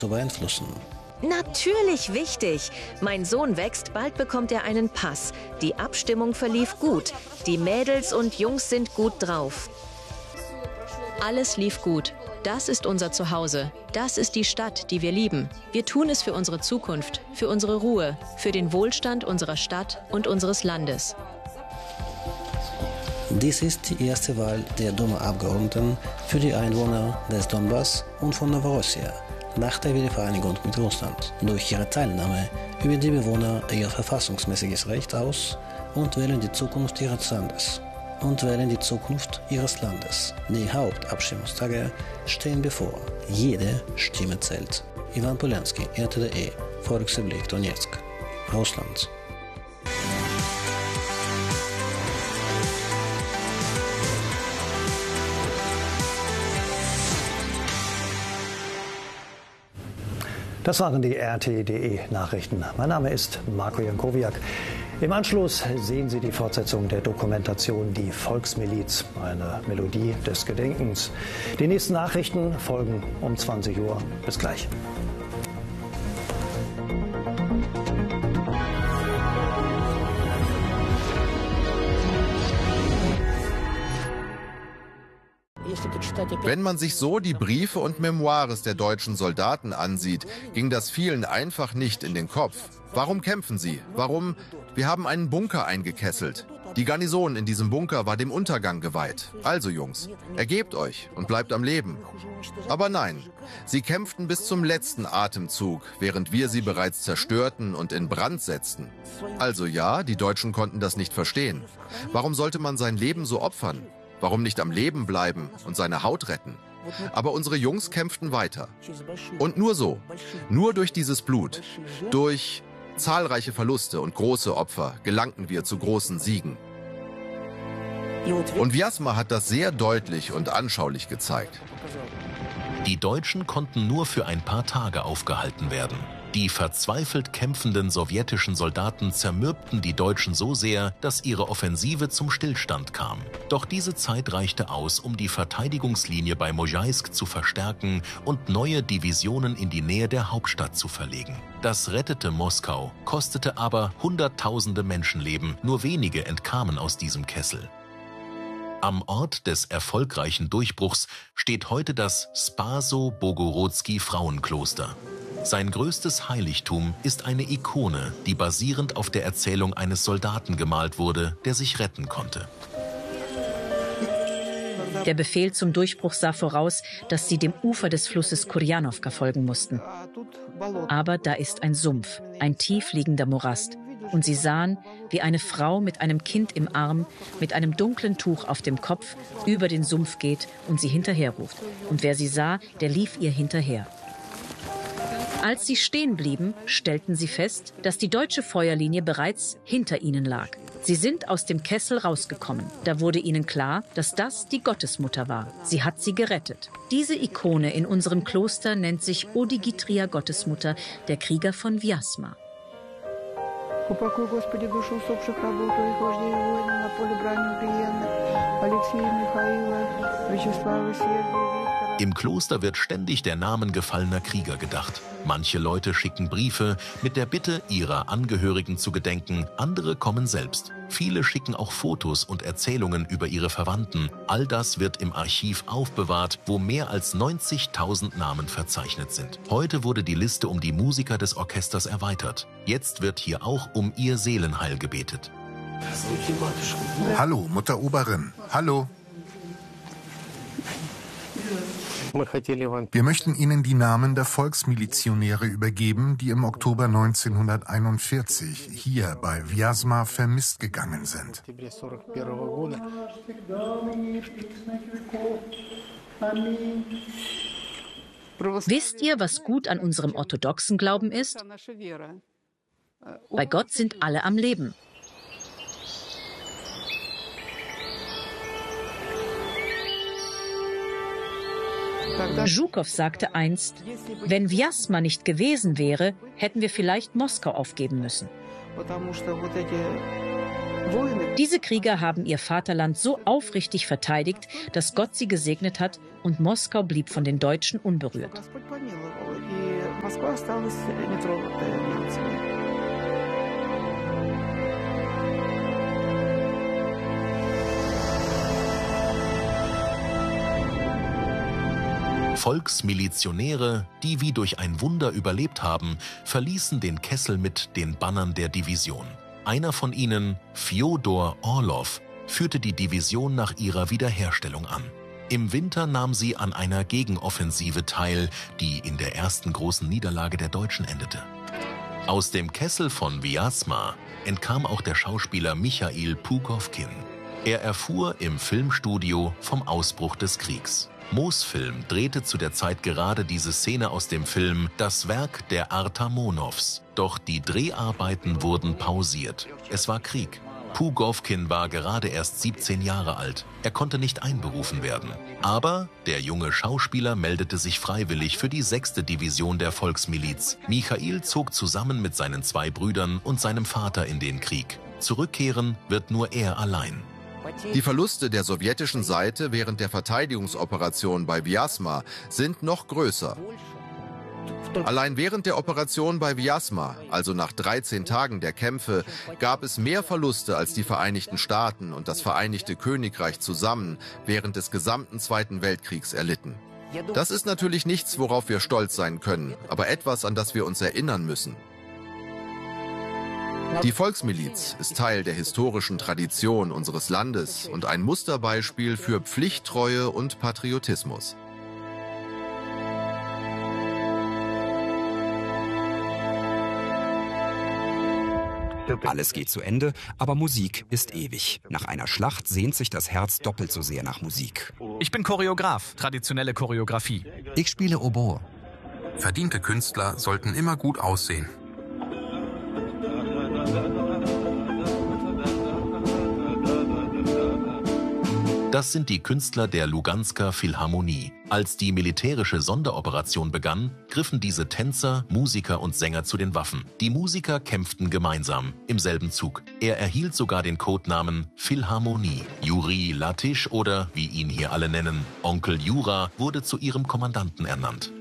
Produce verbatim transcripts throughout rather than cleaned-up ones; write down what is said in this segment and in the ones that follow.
zu beeinflussen. Natürlich wichtig. Mein Sohn wächst, bald bekommt er einen Pass. Die Abstimmung verlief gut. Die Mädels und Jungs sind gut drauf. Alles lief gut. Das ist unser Zuhause. Das ist die Stadt, die wir lieben. Wir tun es für unsere Zukunft, für unsere Ruhe, für den Wohlstand unserer Stadt und unseres Landes. Dies ist die erste Wahl der Duma-Abgeordneten für die Einwohner des Donbass und von Novorossia nach der Wiedervereinigung mit Russland. Durch ihre Teilnahme üben die Bewohner ihr verfassungsmäßiges Recht aus und wählen die Zukunft ihres Landes. Und wählen die Zukunft ihres Landes. Die Hauptabstimmungstage stehen bevor. Jede Stimme zählt. Ivan Polanski, R T D E, Volksrepublik Donetsk, Russland. Das waren die R T D E-Nachrichten. Mein Name ist Marco Jankowiak. Im Anschluss sehen Sie die Fortsetzung der Dokumentation Die Volksmiliz, eine Melodie des Gedenkens. Die nächsten Nachrichten folgen um zwanzig Uhr. Bis gleich. Wenn man sich so die Briefe und Memoires der deutschen Soldaten ansieht, ging das vielen einfach nicht in den Kopf. Warum kämpfen sie? Warum? Wir haben einen Bunker eingekesselt. Die Garnison in diesem Bunker war dem Untergang geweiht. Also Jungs, ergebt euch und bleibt am Leben. Aber nein, sie kämpften bis zum letzten Atemzug, während wir sie bereits zerstörten und in Brand setzten. Also ja, die Deutschen konnten das nicht verstehen. Warum sollte man sein Leben so opfern? Warum nicht am Leben bleiben und seine Haut retten? Aber unsere Jungs kämpften weiter. Und nur so, nur durch dieses Blut, durch zahlreiche Verluste und große Opfer gelangten wir zu großen Siegen. Und Vjasma hat das sehr deutlich und anschaulich gezeigt. Die Deutschen konnten nur für ein paar Tage aufgehalten werden. Die verzweifelt kämpfenden sowjetischen Soldaten zermürbten die Deutschen so sehr, dass ihre Offensive zum Stillstand kam. Doch diese Zeit reichte aus, um die Verteidigungslinie bei Mojaisk zu verstärken und neue Divisionen in die Nähe der Hauptstadt zu verlegen. Das rettete Moskau, kostete aber Hunderttausende Menschenleben. Nur wenige entkamen aus diesem Kessel. Am Ort des erfolgreichen Durchbruchs steht heute das Spaso-Bogorodsky-Frauenkloster. Sein größtes Heiligtum ist eine Ikone, die basierend auf der Erzählung eines Soldaten gemalt wurde, der sich retten konnte. Der Befehl zum Durchbruch sah voraus, dass sie dem Ufer des Flusses Kurjanowka folgen mussten. Aber da ist ein Sumpf, ein tiefliegender Morast. Und sie sahen, wie eine Frau mit einem Kind im Arm, mit einem dunklen Tuch auf dem Kopf, über den Sumpf geht und sie hinterherruft. Und wer sie sah, der lief ihr hinterher. Als sie stehen blieben, stellten sie fest, dass die deutsche Feuerlinie bereits hinter ihnen lag. Sie sind aus dem Kessel rausgekommen. Da wurde ihnen klar, dass das die Gottesmutter war. Sie hat sie gerettet. Diese Ikone in unserem Kloster nennt sich Odigitria Gottesmutter, der Krieger von Vjasma. Im Kloster wird ständig der Namen gefallener Krieger gedacht. Manche Leute schicken Briefe mit der Bitte, ihrer Angehörigen zu gedenken. Andere kommen selbst. Viele schicken auch Fotos und Erzählungen über ihre Verwandten. All das wird im Archiv aufbewahrt, wo mehr als neunzigtausend Namen verzeichnet sind. Heute wurde die Liste um die Musiker des Orchesters erweitert. Jetzt wird hier auch um ihr Seelenheil gebetet. Hallo, Mutter Oberin. Hallo. Wir möchten Ihnen die Namen der Volksmilizionäre übergeben, die im Oktober neunzehnhunderteinundvierzig hier bei Vjasma vermisst gegangen sind. Wisst ihr, was gut an unserem orthodoxen Glauben ist? Bei Gott sind alle am Leben. Zhukov sagte einst, wenn Vjasma nicht gewesen wäre, hätten wir vielleicht Moskau aufgeben müssen. Diese Krieger haben ihr Vaterland so aufrichtig verteidigt, dass Gott sie gesegnet hat und Moskau blieb von den Deutschen unberührt. Volksmilizionäre, die wie durch ein Wunder überlebt haben, verließen den Kessel mit den Bannern der Division. Einer von ihnen, Fjodor Orlov, führte die Division nach ihrer Wiederherstellung an. Im Winter nahm sie an einer Gegenoffensive teil, die in der ersten großen Niederlage der Deutschen endete. Aus dem Kessel von Vyazma entkam auch der Schauspieler Michail Pugowkin. Er erfuhr im Filmstudio vom Ausbruch des Kriegs. Mosfilm drehte zu der Zeit gerade diese Szene aus dem Film Das Werk der Artamonows. Doch die Dreharbeiten wurden pausiert. Es war Krieg. Pugowkin war gerade erst siebzehn Jahre alt. Er konnte nicht einberufen werden. Aber der junge Schauspieler meldete sich freiwillig für die sechste Division der Volksmiliz. Michail zog zusammen mit seinen zwei Brüdern und seinem Vater in den Krieg. Zurückkehren wird nur er allein. Die Verluste der sowjetischen Seite während der Verteidigungsoperation bei Vyazma sind noch größer. Allein während der Operation bei Vyazma, also nach dreizehn Tagen der Kämpfe, gab es mehr Verluste als die Vereinigten Staaten und das Vereinigte Königreich zusammen während des gesamten Zweiten Weltkriegs erlitten. Das ist natürlich nichts, worauf wir stolz sein können, aber etwas, an das wir uns erinnern müssen. Die Volksmiliz ist Teil der historischen Tradition unseres Landes und ein Musterbeispiel für Pflichttreue und Patriotismus. Alles geht zu Ende, aber Musik ist ewig. Nach einer Schlacht sehnt sich das Herz doppelt so sehr nach Musik. Ich bin Choreograf, traditionelle Choreografie. Ich spiele Oboe. Verdiente Künstler sollten immer gut aussehen. Das sind die Künstler der Lugansker Philharmonie. Als die militärische Sonderoperation begann, griffen diese Tänzer, Musiker und Sänger zu den Waffen. Die Musiker kämpften gemeinsam, im selben Zug. Er erhielt sogar den Codenamen Philharmonie. Juri Latisch oder, wie ihn hier alle nennen, Onkel Jura, wurde zu ihrem Kommandanten ernannt.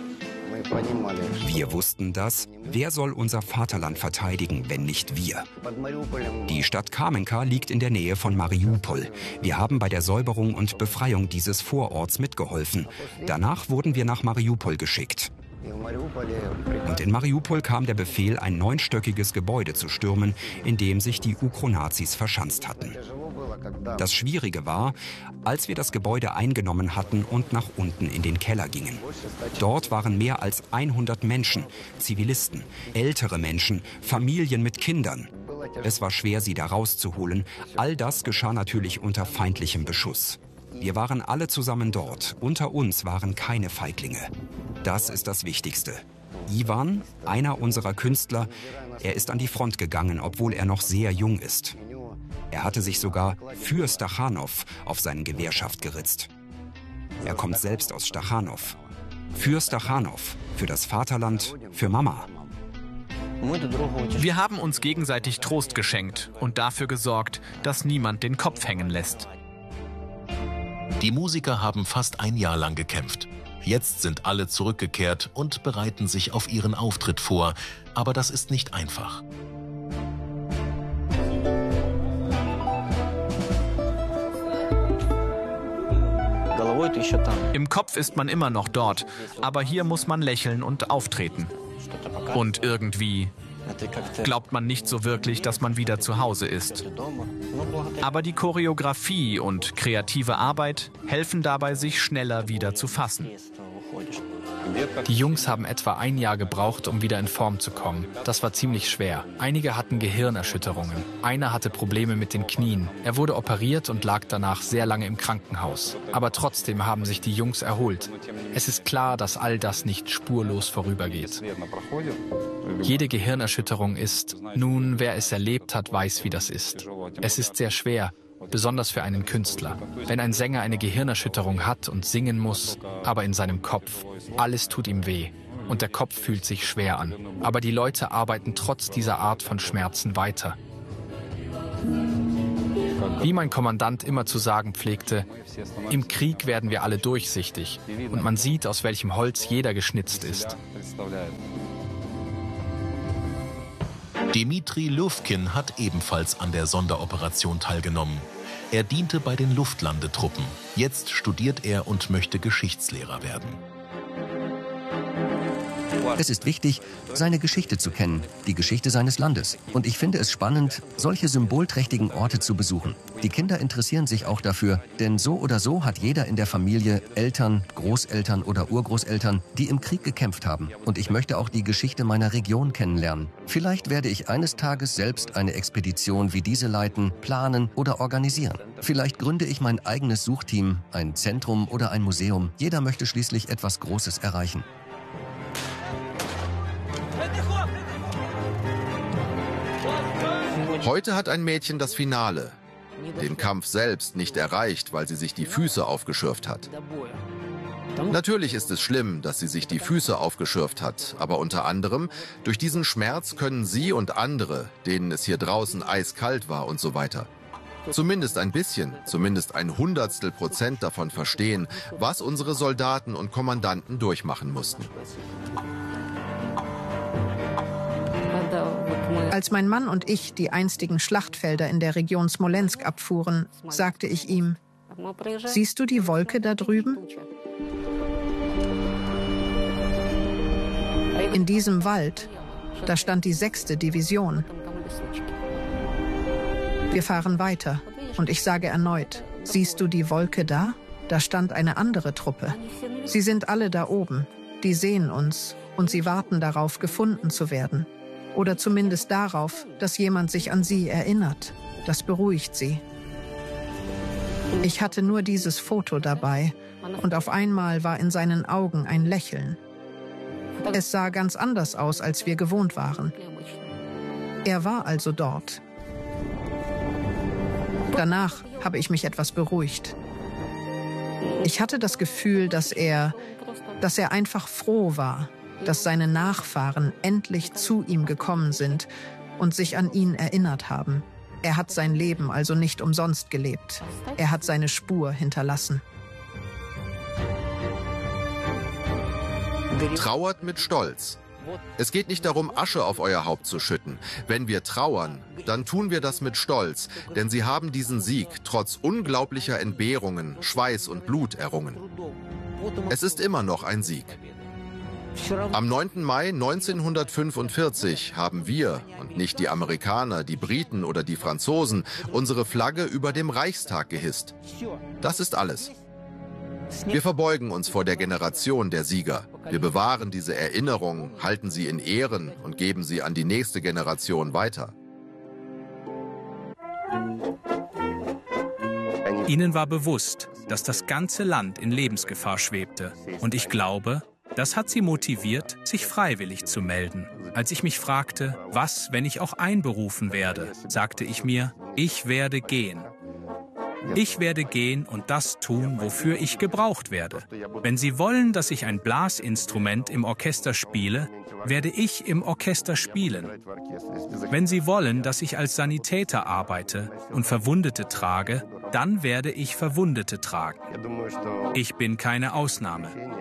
Wir wussten das. Wer soll unser Vaterland verteidigen, wenn nicht wir? Die Stadt Kamenka liegt in der Nähe von Mariupol. Wir haben bei der Säuberung und Befreiung dieses Vororts mitgeholfen. Danach wurden wir nach Mariupol geschickt. Und in Mariupol kam der Befehl, ein neunstöckiges Gebäude zu stürmen, in dem sich die Ukronazis verschanzt hatten. Das Schwierige war, als wir das Gebäude eingenommen hatten und nach unten in den Keller gingen. Dort waren mehr als hundert Menschen, Zivilisten, ältere Menschen, Familien mit Kindern. Es war schwer, sie da rauszuholen. All das geschah natürlich unter feindlichem Beschuss. Wir waren alle zusammen dort. Unter uns waren keine Feiglinge. Das ist das Wichtigste. Ivan, einer unserer Künstler, er ist an die Front gegangen, obwohl er noch sehr jung ist. Er hatte sich sogar für Stachanow auf seinen Gewehrschaft geritzt. Er kommt selbst aus Stachanow. Für Stachanow, für das Vaterland, für Mama. Wir haben uns gegenseitig Trost geschenkt und dafür gesorgt, dass niemand den Kopf hängen lässt. Die Musiker haben fast ein Jahr lang gekämpft. Jetzt sind alle zurückgekehrt und bereiten sich auf ihren Auftritt vor. Aber das ist nicht einfach. Im Kopf ist man immer noch dort, aber hier muss man lächeln und auftreten. Und irgendwie glaubt man nicht so wirklich, dass man wieder zu Hause ist. Aber die Choreografie und kreative Arbeit helfen dabei, sich schneller wieder zu fassen. Die Jungs haben etwa ein Jahr gebraucht, um wieder in Form zu kommen. Das war ziemlich schwer. Einige hatten Gehirnerschütterungen. Einer hatte Probleme mit den Knien. Er wurde operiert und lag danach sehr lange im Krankenhaus. Aber trotzdem haben sich die Jungs erholt. Es ist klar, dass all das nicht spurlos vorübergeht. Jede Gehirnerschütterung ist, nun, wer es erlebt hat, weiß, wie das ist. Es ist sehr schwer. Besonders für einen Künstler. Wenn ein Sänger eine Gehirnerschütterung hat und singen muss, aber in seinem Kopf, alles tut ihm weh und der Kopf fühlt sich schwer an. Aber die Leute arbeiten trotz dieser Art von Schmerzen weiter. Wie mein Kommandant immer zu sagen pflegte, im Krieg werden wir alle durchsichtig und man sieht, aus welchem Holz jeder geschnitzt ist. Dmitri Lufkin hat ebenfalls an der Sonderoperation teilgenommen. Er diente bei den Luftlandetruppen. Jetzt studiert er und möchte Geschichtslehrer werden. Es ist wichtig, seine Geschichte zu kennen, die Geschichte seines Landes. Und ich finde es spannend, solche symbolträchtigen Orte zu besuchen. Die Kinder interessieren sich auch dafür, denn so oder so hat jeder in der Familie Eltern, Großeltern oder Urgroßeltern, die im Krieg gekämpft haben. Und ich möchte auch die Geschichte meiner Region kennenlernen. Vielleicht werde ich eines Tages selbst eine Expedition wie diese leiten, planen oder organisieren. Vielleicht gründe ich mein eigenes Suchteam, ein Zentrum oder ein Museum. Jeder möchte schließlich etwas Großes erreichen. Heute hat ein Mädchen das Finale, den Kampf selbst nicht erreicht, weil sie sich die Füße aufgeschürft hat. Natürlich ist es schlimm, dass sie sich die Füße aufgeschürft hat, aber unter anderem durch diesen Schmerz können sie und andere, denen es hier draußen eiskalt war und so weiter, zumindest ein bisschen, zumindest ein Hundertstel Prozent davon verstehen, was unsere Soldaten und Kommandanten durchmachen mussten. Als mein Mann und ich die einstigen Schlachtfelder in der Region Smolensk abfuhren, sagte ich ihm, siehst du die Wolke da drüben? In diesem Wald, da stand die sechste Division. Wir fahren weiter und ich sage erneut, siehst du die Wolke da? Da stand eine andere Truppe. Sie sind alle da oben, die sehen uns und sie warten darauf, gefunden zu werden. Oder zumindest darauf, dass jemand sich an sie erinnert. Das beruhigt sie. Ich hatte nur dieses Foto dabei und auf einmal war in seinen Augen ein Lächeln. Es sah ganz anders aus, als wir gewohnt waren. Er war also dort. Danach habe ich mich etwas beruhigt. Ich hatte das Gefühl, dass er, dass er einfach froh war, dass seine Nachfahren endlich zu ihm gekommen sind und sich an ihn erinnert haben. Er hat sein Leben also nicht umsonst gelebt. Er hat seine Spur hinterlassen. Trauert mit Stolz. Es geht nicht darum, Asche auf euer Haupt zu schütten. Wenn wir trauern, dann tun wir das mit Stolz, denn sie haben diesen Sieg trotz unglaublicher Entbehrungen, Schweiß und Blut errungen. Es ist immer noch ein Sieg. Am neunten Mai neunzehnhundertfünfundvierzig haben wir, und nicht die Amerikaner, die Briten oder die Franzosen, unsere Flagge über dem Reichstag gehisst. Das ist alles. Wir verbeugen uns vor der Generation der Sieger. Wir bewahren diese Erinnerung, halten sie in Ehren und geben sie an die nächste Generation weiter. Ihnen war bewusst, dass das ganze Land in Lebensgefahr schwebte. Und ich glaube, das hat sie motiviert, sich freiwillig zu melden. Als ich mich fragte, was, wenn ich auch einberufen werde, sagte ich mir, ich werde gehen. Ich werde gehen und das tun, wofür ich gebraucht werde. Wenn Sie wollen, dass ich ein Blasinstrument im Orchester spiele, werde ich im Orchester spielen. Wenn Sie wollen, dass ich als Sanitäter arbeite und Verwundete trage, dann werde ich Verwundete tragen. Ich bin keine Ausnahme.